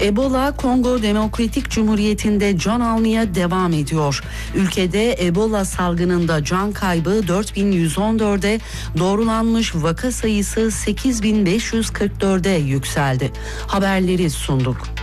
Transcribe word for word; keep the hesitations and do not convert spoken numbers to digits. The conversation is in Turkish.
Ebola, Kongo Demokratik Cumhuriyeti'nde can almaya devam ediyor. Ülkede Ebola salgınında can kaybı dört bin yüz on dörde, doğrulanmış vaka sayısı sekiz bin beş yüz kırk dörde yükseldi. Haberleri sunduk.